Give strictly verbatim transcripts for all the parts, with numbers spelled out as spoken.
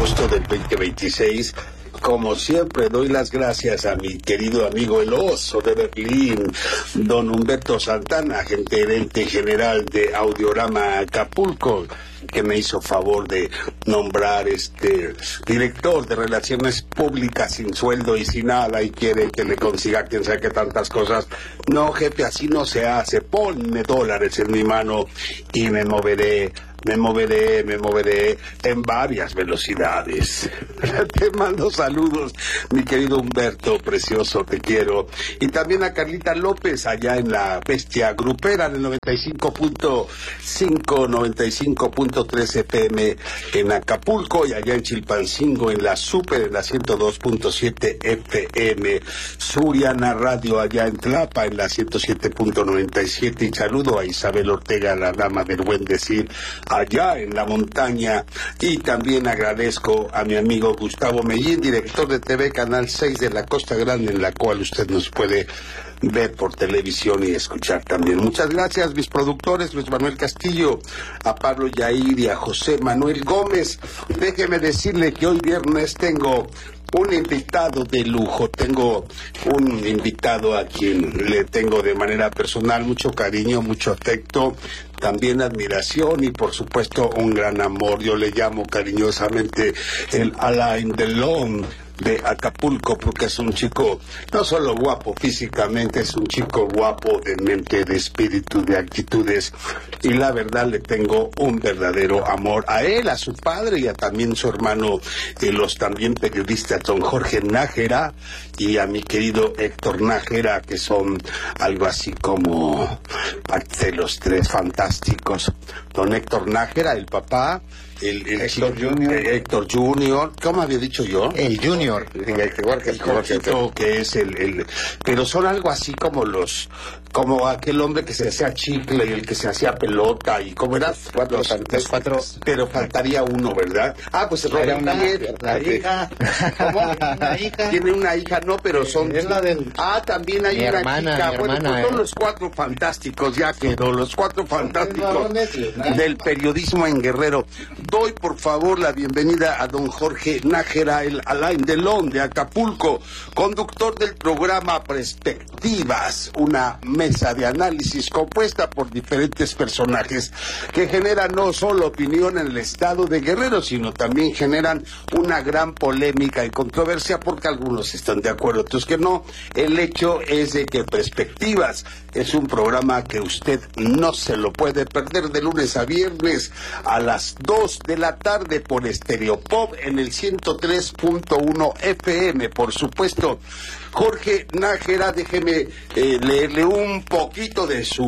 agosto del veinte veintiséis. Como siempre, doy las gracias a mi querido amigo el Oso de Berlín, don Humberto Santana, gerente general de Audiorama Acapulco, que me hizo favor de nombrar este director de Relaciones Públicas sin sueldo y sin nada, y quiere que le consiga quien sabe que tantas cosas. No, jefe, así no se hace. Ponme dólares en mi mano y me moveré. Me moveré, me moveré en varias velocidades. Te mando saludos, mi querido Humberto, precioso, te quiero. Y también a Carlita López, allá en la Bestia Grupera, en el noventa y cinco punto cinco, noventa y cinco punto tres F M en Acapulco, y allá en Chilpancingo, en la Super, en la ciento dos punto siete F M. Suriana Radio, allá en Tlapa, en la ciento siete punto noventa y siete. Y saludo a Isabel Ortega, la dama del buen decir, allá en la montaña. Y también agradezco a mi amigo Gustavo Mellín, director de T V Canal seis de la Costa Grande, en la cual usted nos puede ver por televisión y escuchar también. Muchas gracias, mis productores, Luis Manuel Castillo, a Pablo Yair y a José Manuel Gómez. Déjeme decirle que hoy viernes tengo un invitado de lujo. Tengo un invitado a quien le tengo de manera personal mucho cariño, mucho afecto, también admiración y por supuesto un gran amor. Yo le llamo cariñosamente el Alain Delon de Acapulco, porque es un chico no solo guapo físicamente, es un chico guapo de mente, de espíritu, de actitudes, y la verdad le tengo un verdadero amor a él, a su padre y a también su hermano, de los también periodistas don Jorge Nájera y a mi querido Héctor Nájera, que son algo así como parte de los tres fantásticos. Don Héctor Nájera, el papá, el, el Héctor chico, Junior. eh, Héctor Junior, ¿cómo había dicho yo? El Junior. El Jorgito, que es el, el... Pero son algo así como los... Como aquel hombre que se hacía chicle y el que se hacía pelota y como eran cuatro, Los, los cuatro. pero faltaría uno, ¿verdad? Ah, pues Era Robert una, Pierre, la hija. ¿Cómo? Una hija. tiene una hija, no, pero son... Es la del... Ah, también hay Mi una hermana, chica. mi Bueno, hermana, pues son eh. los cuatro fantásticos, ya quedó, los cuatro fantásticos nacional. del periodismo en Guerrero. Doy, por favor, la bienvenida a don Jorge Nájera, el Alain Delon de Acapulco, conductor del programa Perspectivas, una mesa de análisis compuesta por diferentes personajes que generan no solo opinión en el estado de Guerrero, sino también generan una gran polémica y controversia, porque algunos están de acuerdo, otros que no. El hecho es de que Perspectivas es un programa que usted no se lo puede perder, de lunes a viernes a las dos de la tarde por Estéreo Pop en el ciento tres punto uno F M, por supuesto. Jorge Nájera, déjeme eh, leerle un poquito de su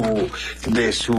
de su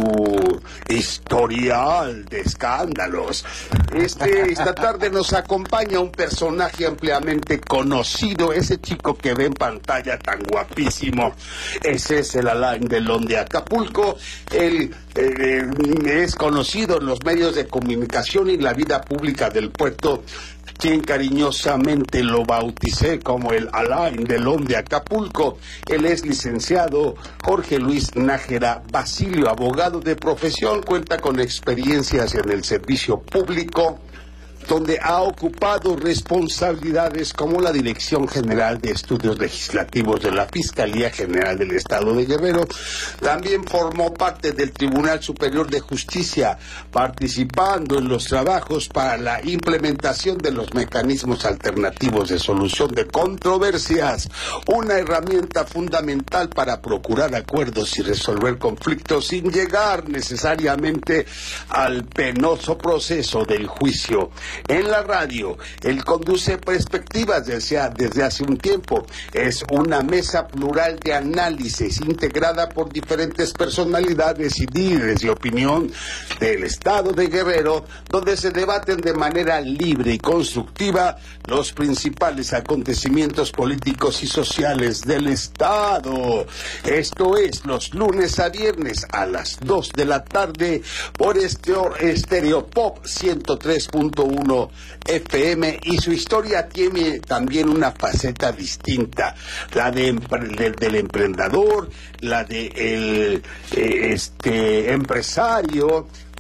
historial de escándalos. Este, esta tarde nos acompaña un personaje ampliamente conocido, ese chico que ve en pantalla tan guapísimo. Ese es el Alain Delon de Acapulco. Él eh, es conocido en los medios de comunicación y la vida pública del puerto, quien cariñosamente lo bauticé como el Alain Delon de Acapulco. Él es licenciado Jorge Luis Nájera Basilio, abogado de profesión, cuenta con experiencias en el servicio público, donde ha ocupado responsabilidades como la Dirección General de Estudios Legislativos de la Fiscalía General del Estado de Guerrero. También formó parte del Tribunal Superior de Justicia, participando en los trabajos para la implementación de los mecanismos alternativos de solución de controversias, una herramienta fundamental para procurar acuerdos y resolver conflictos sin llegar necesariamente al penoso proceso del juicio. En la radio, él conduce Perspectivas desde, desde hace un tiempo. Es una mesa plural de análisis integrada por diferentes personalidades y líderes de opinión del estado de Guerrero, donde se debaten de manera libre y constructiva los principales acontecimientos políticos y sociales del estado. Esto es los lunes a viernes a las dos de la tarde por Estéreo Pop ciento tres punto uno F M, y su historia tiene también una faceta distinta, la de, de, del emprendedor, la de el, eh, este empresario,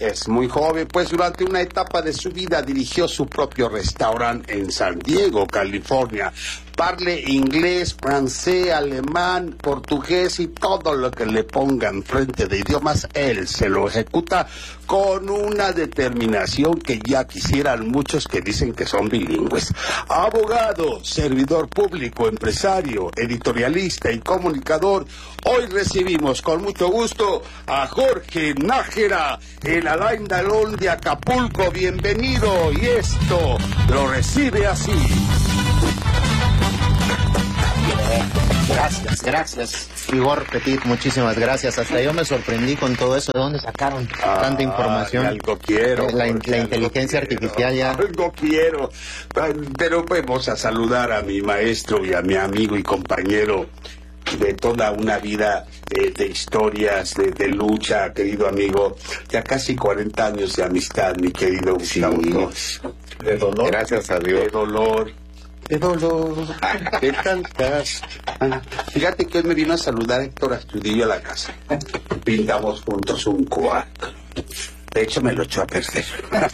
es muy joven, pues durante una etapa de su vida dirigió su propio restaurante en San Diego, California. Parle inglés, francés, alemán, portugués y todo lo que le pongan frente de idiomas, él se lo ejecuta con una determinación que ya quisieran muchos que dicen que son bilingües. Abogado, servidor público, empresario, editorialista y comunicador, hoy recibimos con mucho gusto a Jorge Nájera, el Alain Delon de Acapulco. Bienvenido, y esto lo recibe así. Gracias, gracias. Igor Petit, muchísimas gracias. Hasta yo me sorprendí con todo eso. ¿De dónde sacaron ah, tanta información? Algo quiero. La, la inteligencia artificial ya. Algo quiero. Pero vamos a saludar a mi maestro y a mi amigo y compañero de toda una vida eh, de historias, de, de lucha, querido amigo. Ya casi cuarenta años de amistad, mi querido Gustavo. Sí. De dolor. Gracias a Dios. De dolor. De dolor, de tantas. Fíjate que hoy me vino a saludar Héctor Astudillo a la casa. Pintamos juntos un cuarto. De hecho, me lo echó a perder.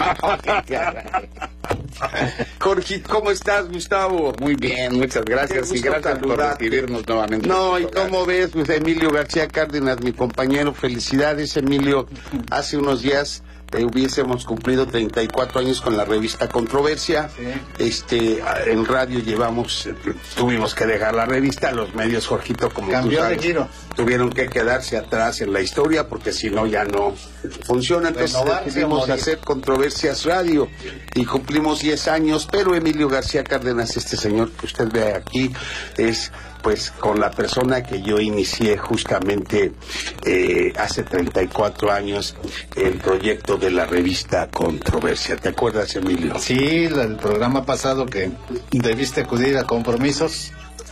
Jorge, ¿cómo estás, Gustavo? Muy bien, muchas gracias y gracias por recibirnos nuevamente. No, y cómo ves, pues, Emilio García Cárdenas, mi compañero, felicidades, Emilio. Hace unos días Eh, hubiésemos cumplido treinta y cuatro años con la revista Controversia. Sí. Este, en radio llevamos, eh, tuvimos que dejar la revista, los medios, Jorgito, como Cambió tú sabes, de giro. Tuvieron que quedarse atrás en la historia porque si no ya no funciona. Entonces decidimos hacer Controversias Radio y cumplimos diez años, pero Emilio García Cárdenas, este señor que usted ve aquí, es pues con la persona que yo inicié justamente eh, hace treinta y cuatro años el proyecto de la revista Controversia. ¿Te acuerdas, Emilio? Sí, el programa pasado que debiste acudir a compromisos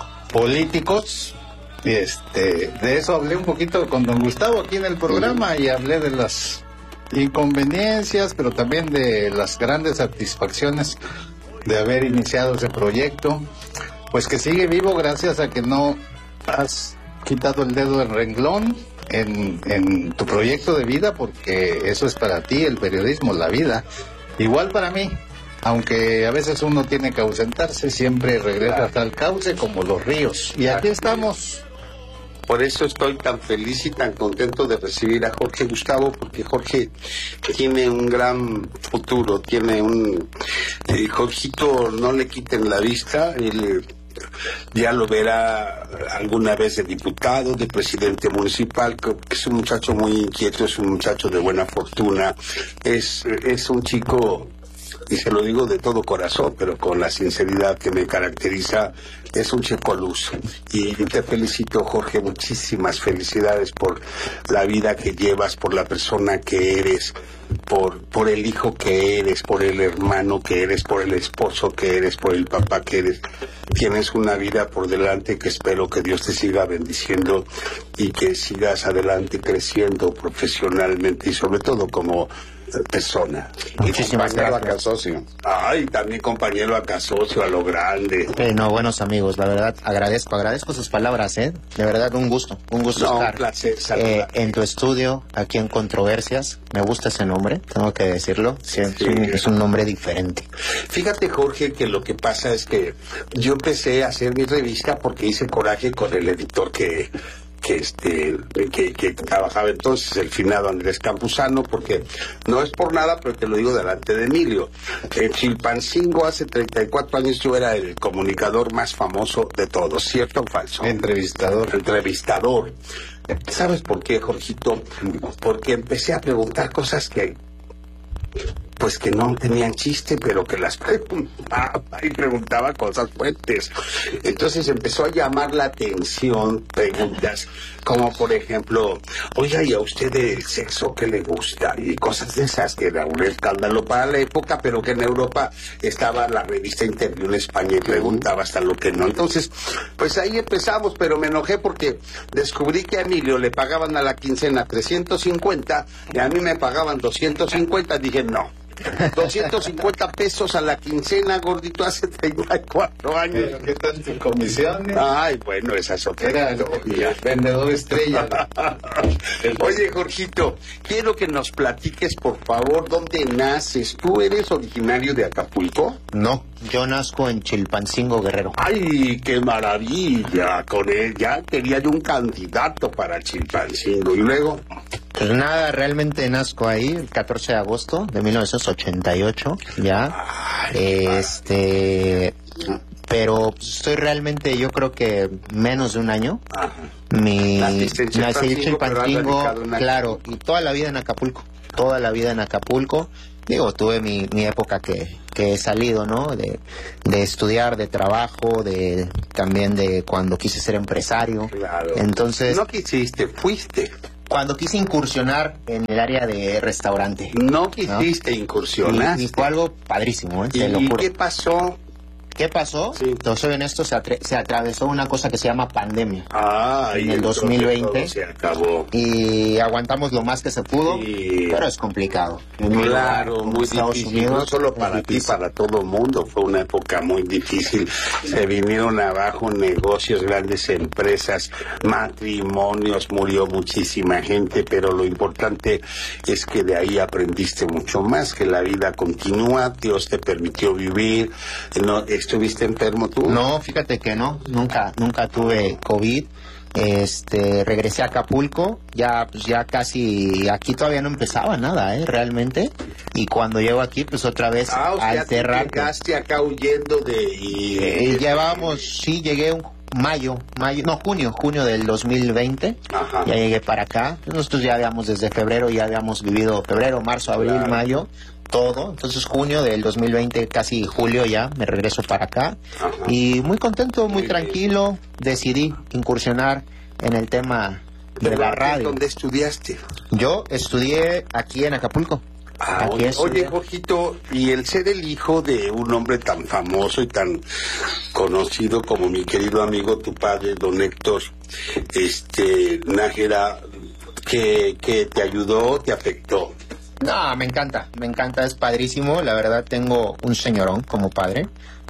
políticos. Este, de eso hablé un poquito con don Gustavo aquí en el programa y hablé de las inconveniencias, pero también de las grandes satisfacciones de haber iniciado ese proyecto. Pues que sigue vivo gracias a que no has quitado el dedo del renglón en, en tu proyecto de vida, porque eso es para ti, el periodismo, la vida. Igual para mí, aunque a veces uno tiene que ausentarse, siempre regresa hasta el cauce como los ríos. Y aquí estamos. Por eso estoy tan feliz y tan contento de recibir a Jorge Gustavo, porque Jorge tiene un gran futuro, tiene un... Eh, Jorgito, no le quiten la vista, él ya lo verá alguna vez de diputado, de presidente municipal, que es un muchacho muy inquieto, es un muchacho de buena fortuna, es, es un chico... y se lo digo de todo corazón, pero con la sinceridad que me caracteriza, es un chico luz. Y te felicito, Jorge, muchísimas felicidades por la vida que llevas, por la persona que eres, por, por el hijo que eres, por el hermano que eres, por el esposo que eres, por el papá que eres. Tienes una vida por delante que espero que Dios te siga bendiciendo y que sigas adelante creciendo profesionalmente y sobre todo como persona. Muchísimas gracias. Acá socio. Ay, también compañero acá socio a lo grande. Eh, no, buenos amigos, la verdad agradezco, agradezco sus palabras, ¿eh? De verdad un gusto, un gusto no, estar un placer, eh, en tu estudio, aquí en Controversias. Me gusta ese nombre, tengo que decirlo. Sí, sí. Es, un, es un nombre diferente. Fíjate, Jorge, que lo que pasa es que yo empecé a hacer mi revista porque hice coraje con el editor que que este que, que trabajaba entonces, el finado Andrés Campuzano, porque no es por nada, pero te lo digo delante de Emilio. En Chilpancingo hace treinta y cuatro años yo era el comunicador más famoso de todos, ¿cierto o falso? Entrevistador. Entrevistador. ¿Sabes por qué, Jorgito? Porque empecé a preguntar cosas que pues que no tenían chiste, pero que las preguntaba y preguntaba cosas fuertes. Entonces empezó a llamar la atención preguntas como, por ejemplo, oiga, ¿y a usted el sexo qué le gusta? Y cosas de esas, que era un escándalo para la época, pero que en Europa estaba la revista Interview en España y preguntaba hasta lo que no. Entonces, pues ahí empezamos, pero me enojé porque descubrí que a Emilio le pagaban a la quincena trescientos cincuenta y a mí me pagaban doscientos cincuenta. Dije, no. doscientos cincuenta pesos a la quincena, gordito, hace treinta y cuatro años. ¿Pero qué tal tu comisión? Ay, bueno, esa es otra Era el, el vendedor estrella. Oye, Jorgito, quiero que nos platiques, por favor, dónde naces. ¿Tú eres originario de Acapulco? No, yo nazco en Chilpancingo, Guerrero. ¡Ay, qué maravilla! Con él ya quería yo un candidato para Chilpancingo. ¿Y luego? Pues nada, realmente nazco ahí el catorce de agosto de mil novecientos ochenta y ocho, ya. Ay, este... Pero pues, estoy realmente, yo creo que menos de un año. Ajá. Mi... Naciste en Nací en Chilpancingo, pero has Chilpancingo, radicado en claro, y toda la vida en Acapulco. Toda la vida en Acapulco. Digo, tuve mi, mi época que, que he salido, ¿no? De, de estudiar, de trabajo, de también de cuando quise ser empresario. Claro. Entonces, No quisiste, fuiste. cuando quise incursionar en el área de restaurante. No quisiste, Y, incursionaste. y fue algo padrísimo, ¿eh? Te lo ¿Y juro. qué pasó? ¿Qué pasó? Sí. Te soy honesto, se, atre- se atravesó una cosa que se llama pandemia. Ah, En y el entonces dos mil veinte. todo se acabó. Y aguantamos lo más que se pudo, Sí. pero es complicado. En un Claro, lugar como muy Estados difícil, Unidos, no solo es para ti, difícil. para todo el mundo. Fue una época muy difícil. Se vinieron abajo negocios, grandes empresas, matrimonios, murió muchísima gente, pero lo importante es que de ahí aprendiste mucho más, que la vida continúa, Dios te permitió vivir. ¿No estuviste enfermo tú? No, fíjate que no, nunca, nunca tuve COVID. Este, regresé a Acapulco, ya, pues ya casi, aquí todavía no empezaba nada, eh, realmente. Y cuando llego aquí, pues otra vez Ah, o sea, al tú cerrar. llegaste acá huyendo de... Y, Eh, llevábamos, sí, llegué un mayo, mayo, no, junio, junio del dos mil veinte. Ajá. Ya llegué para acá. Nosotros ya habíamos desde febrero, ya habíamos vivido febrero, marzo, abril, Claro. mayo, todo. Entonces junio del dos mil veinte, casi julio ya, me regreso para acá. Ajá. Y muy contento, muy, Muy bien. tranquilo. Decidí incursionar en el tema de Pero la antes, radio. ¿dónde estudiaste? Yo estudié aquí en Acapulco. Ah, Aquí oye, estudié. oye, Jorgito, y el ser el hijo de un hombre tan famoso y tan conocido como mi querido amigo, tu padre, don Héctor, este, Nájera, que, que te ayudó, te afectó. No, me encanta, me encanta, es padrísimo. La verdad, tengo un señorón como padre.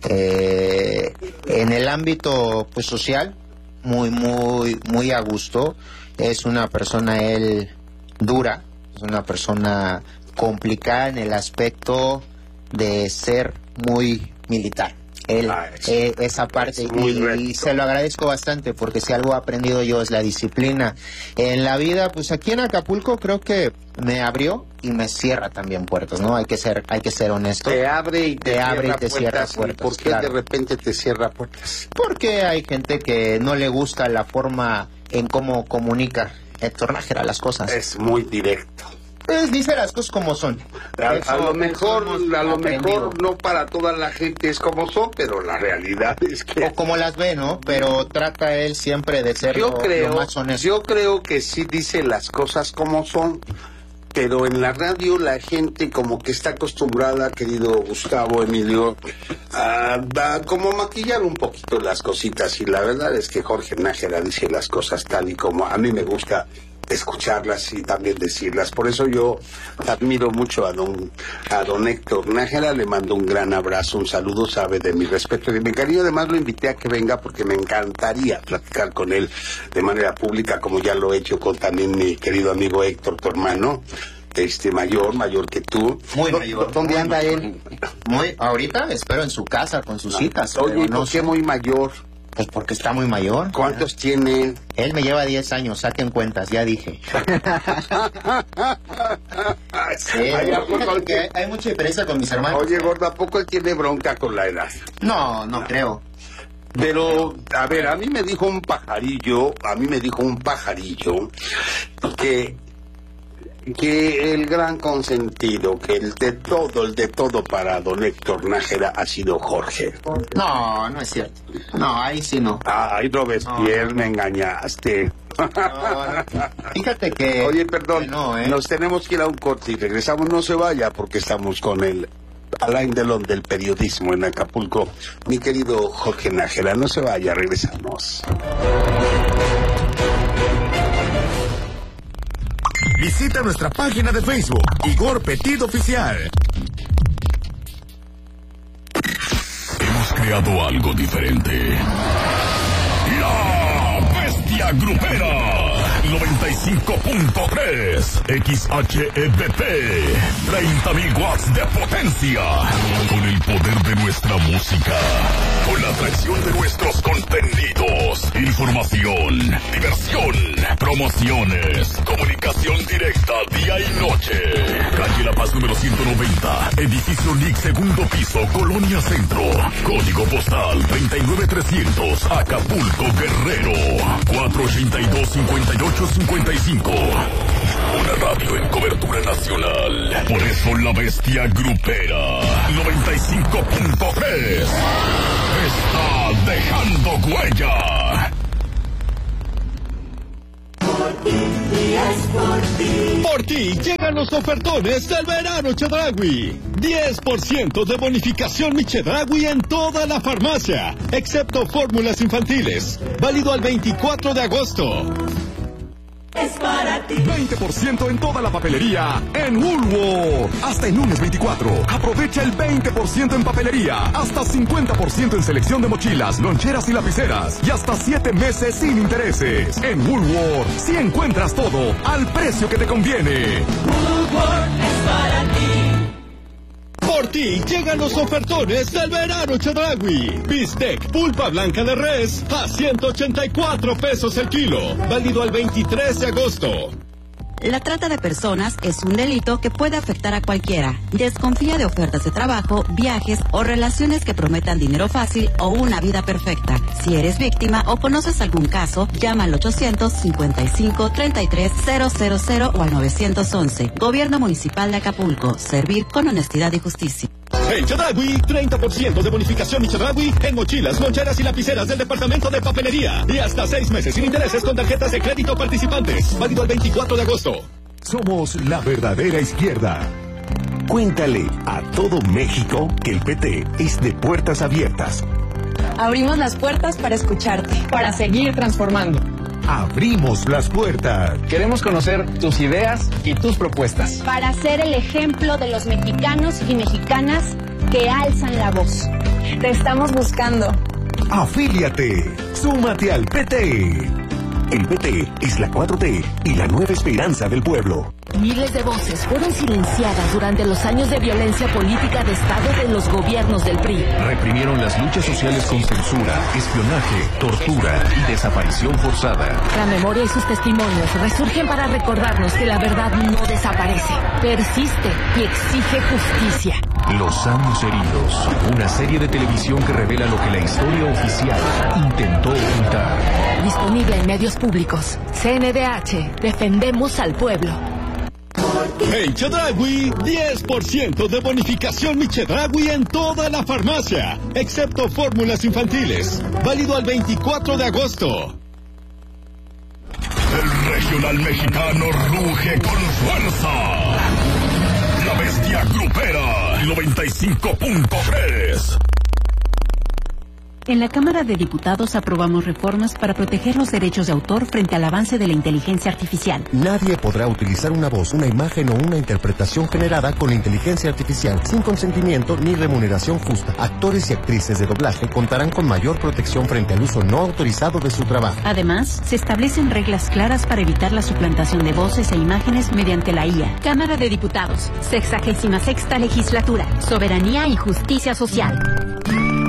Eh, en el ámbito pues social, muy, muy, muy a gusto. Es una persona, él, dura, es una persona complicada en el aspecto de ser muy militar. Él, Ah, es- eh, esa parte, es muy y, recto. y se lo agradezco bastante, porque si algo he aprendido yo es la disciplina. En la vida, pues aquí en Acapulco creo que me abrió y me cierra también puertas, ¿no? Hay que ser, hay que ser honesto. Te abre y te, Te abre y cierra te cierra puertas. ¿Y puertas, ¿Por qué claro. de repente te cierra puertas? Porque hay gente que no le gusta la forma en cómo comunica Héctor Nájera las cosas. Es muy directo. Pues dice las cosas como son. A, Eso- a lo eso mejor, hemos a lo aprendido. mejor no para toda la gente es como son, pero la realidad es que O como las ve, ¿no? Pero trata él siempre de ser yo lo, creo, lo más honesto. yo creo que sí dice las cosas como son, pero en la radio la gente como que está acostumbrada, querido Gustavo, Emilio, a, a como maquillar un poquito las cositas, y la verdad es que Jorge Nájera dice las cosas tal y como a mí me gusta escucharlas y también decirlas. Por eso yo admiro mucho a don a don Héctor Nájera, le mando un gran abrazo, un saludo, sabe de mi respeto y de mi cariño. Además lo invité a que venga porque me encantaría platicar con él de manera pública, como ya lo he hecho con también mi querido amigo Héctor, tu hermano, este mayor, mayor que tú. Muy ¿Dó- mayor. ¿Dónde muy anda mayor. él? Muy, ahorita espero en su casa con sus citas. Oye, pero ¿y no por qué sé. muy mayor? Pues porque está muy mayor. ¿Cuántos tiene? Él me lleva diez años, saquen cuentas, ya dije. Sí, Ay, ¿a poco fíjate él que hay mucha diferencia con mis hermanos. Oye, gordo, ¿a poco él tiene bronca con la edad? No, no creo. Pero, a ver, a mí me dijo un pajarillo, a mí me dijo un pajarillo que, que el gran consentido, que el de todo, el de todo para don Héctor Nájera ha sido Jorge. No, no es cierto. No, ahí sí no. Ay, Robespierre, No. me engañaste. No, no. Fíjate que... Oye, perdón, que no, ¿eh? nos tenemos que ir a un corte y regresamos, no se vaya porque estamos con el Alain Delon del periodismo en Acapulco. Mi querido Jorge Nájera, no se vaya, regresamos. Visita nuestra página de Facebook, Igor Petit Oficial. Hemos creado algo diferente. La Bestia Grupera. noventa y cinco punto tres X H E B P, treinta mil watts de potencia, con el poder de nuestra música, con la atracción de nuestros contenidos, información, diversión, promociones, comunicación directa día y noche. Calle La Paz número ciento noventa, edificio N I C, segundo piso, Colonia Centro, código postal treinta y nueve trescientos, Acapulco, Guerrero, cuatro ochenta y dos, cincuenta y ocho cincuenta y cinco. Una radio en cobertura nacional. Por eso la Bestia Grupera noventa y cinco punto tres está dejando huella. Por ti llegan los ofertones del verano Chedraui. diez por ciento de bonificación Mi Chedraui en toda la farmacia, excepto fórmulas infantiles. Válido al veinticuatro de agosto. Es para ti. veinte por ciento en toda la papelería en Woolworth. Hasta el lunes veinticuatro. Aprovecha el veinte por ciento en papelería. Hasta cincuenta por ciento en selección de mochilas, loncheras y lapiceras. Y hasta siete meses sin intereses. En Woolworth, si encuentras todo al precio que te conviene. Woolworth es para ti. Por ti llegan los ofertones del verano Chedraui. Bistec pulpa blanca de res a ciento ochenta y cuatro pesos el kilo. Válido al veintitrés de agosto. La trata de personas es un delito que puede afectar a cualquiera. Desconfía de ofertas de trabajo, viajes o relaciones que prometan dinero fácil o una vida perfecta. Si eres víctima o conoces algún caso, llama al ochocientos cincuenta y cinco, treinta y tres, cero cero cero o al novecientos once. Gobierno Municipal de Acapulco. Servir con honestidad y justicia. En Chedraui, treinta por ciento de bonificación Mi Chedraui en mochilas, loncheras y lapiceras del departamento de papelería. Y hasta seis meses sin intereses con tarjetas de crédito participantes. Válido el veinticuatro de agosto. Somos la verdadera izquierda. Cuéntale a todo México que el P T es de puertas abiertas. Abrimos las puertas para escucharte, para seguir transformando. Abrimos las puertas. Queremos conocer tus ideas y tus propuestas. Para ser el ejemplo de los mexicanos y mexicanas que alzan la voz. Te estamos buscando. Afíliate. Súmate al P T. El P T es la cuatro T y la nueva esperanza del pueblo. Miles de voces fueron silenciadas durante los años de violencia política de Estado de los gobiernos del P R I. Reprimieron las luchas sociales con censura, espionaje, tortura y desaparición forzada. La memoria y sus testimonios resurgen para recordarnos que la verdad no desaparece, persiste y exige justicia. Los años heridos, una serie de televisión que revela lo que la historia oficial intentó ocultar. Disponible en medios públicos. C N D H, defendemos al pueblo. En Chedraui, diez por ciento de bonificación Mi Chedraui en toda la farmacia, excepto fórmulas infantiles. Válido al veinticuatro de agosto. El regional mexicano ruge con fuerza. La Bestia Grupera noventa y cinco punto tres. En la Cámara de Diputados aprobamos reformas para proteger los derechos de autor frente al avance de la inteligencia artificial. Nadie podrá utilizar una voz, una imagen o una interpretación generada con la inteligencia artificial sin consentimiento ni remuneración justa. Actores y actrices de doblaje contarán con mayor protección frente al uso no autorizado de su trabajo. Además, se establecen reglas claras para evitar la suplantación de voces e imágenes mediante la I A. Cámara de Diputados, sexagésima sexta legislatura, soberanía y justicia social.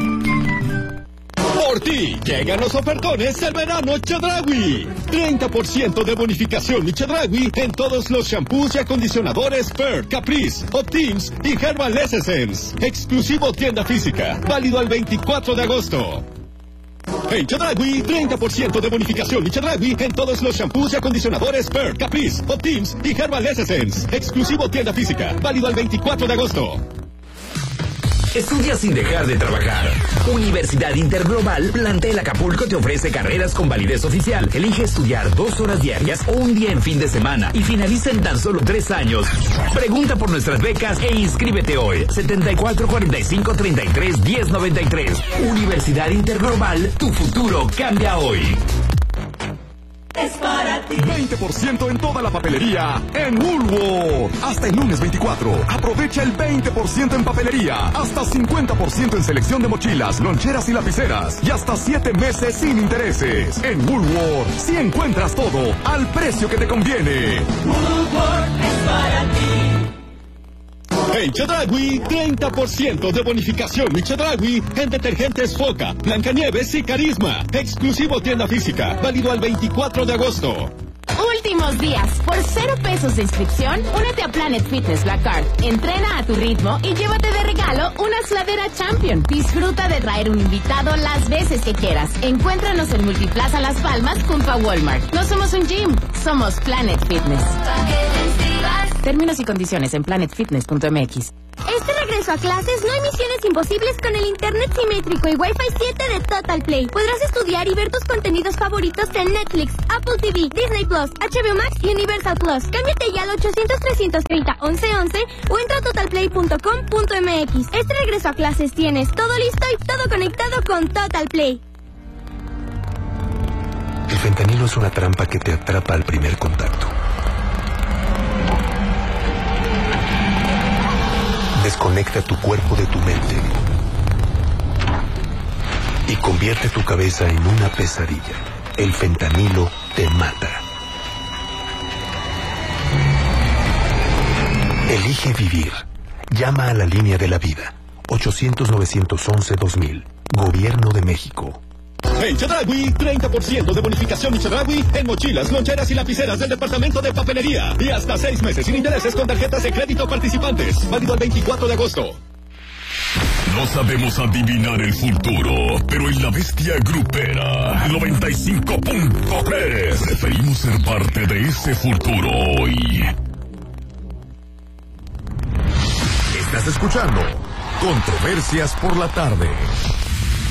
Por ti llegan los ofertones del verano Chedraui. treinta por ciento de bonificación Mi Chedraui en todos los shampoos y acondicionadores Pearl, Caprice, Optims y Herbal Essence. Exclusivo tienda física. Válido al veinticuatro de agosto. En Chedraui, treinta por ciento de bonificación Mi Chedraui en todos los shampoos y acondicionadores Pearl, Caprice, Optims y Herbal Essence. Exclusivo tienda física. Válido al veinticuatro de agosto. Estudia sin dejar de trabajar. Universidad Interglobal Plantel Acapulco te ofrece carreras con validez oficial. Elige estudiar dos horas diarias o un día en fin de semana y finaliza en tan solo tres años. Pregunta por nuestras becas e inscríbete hoy. setenta y cuatro, cuarenta y cinco, treinta y tres, diez, noventa y tres. Universidad Interglobal, tu futuro cambia hoy. es para ti. veinte por ciento en toda la papelería en Woolworth. Hasta el lunes veinticuatro. Aprovecha el veinte por ciento en papelería. Hasta cincuenta por ciento en selección de mochilas, loncheras y lapiceras. Y hasta siete meses sin intereses. En Woolworth, si encuentras todo al precio que te conviene. Woolworth es para ti. En Chedraui, treinta por ciento de bonificación y Chedraui en detergentes Foca, Blancanieves y Carisma. Exclusivo tienda física, válido al veinticuatro de agosto. Últimos días. Por cero pesos de inscripción, únete a Planet Fitness Black Card. Entrena a tu ritmo y llévate de regalo una sudadera Champion. Disfruta de traer un invitado las veces que quieras. Encuéntranos en Multiplaza Las Palmas junto a Walmart. No somos un gym, somos Planet Fitness. Términos y condiciones en planet fitness punto m x. Este regreso a clases no hay misiones imposibles con el internet simétrico y Wi-Fi siete de Total Play. Podrás estudiar y ver tus contenidos favoritos en Netflix, Apple T V, Disney Plus, H B O Max y Universal Plus. Cámbiate ya al ochocientos, trescientos treinta, once once o entra a total play punto com punto m x. Este regreso a clases tienes todo listo y todo conectado con Total Play. El fentanilo es una trampa que te atrapa al primer contacto. Desconecta tu cuerpo de tu mente y convierte tu cabeza en una pesadilla. El fentanilo te mata. Elige vivir. Llama a la línea de la vida. ochocientos, novecientos once, dos mil. Gobierno de México. En Chedraui, treinta por ciento de bonificación y Chedraui en mochilas, loncheras y lapiceras del departamento de papelería. Y hasta seis meses sin intereses con tarjetas de crédito participantes. Válido el veinticuatro de agosto. No sabemos adivinar el futuro, pero en la bestia grupera noventa y cinco punto tres preferimos ser parte de ese futuro hoy. Estás escuchando Controversias por la Tarde.